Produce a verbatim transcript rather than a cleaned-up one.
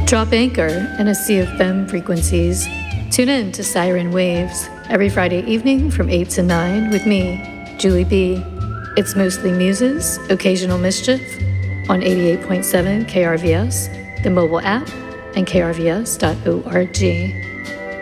Drop anchor in a sea of femme frequencies. Tune in to Siren Waves every Friday evening from eight to nine with me, Julie B. It's mostly muses, occasional mischief on eighty-eight point seven K R V S, the mobile app, and K R V S dot org.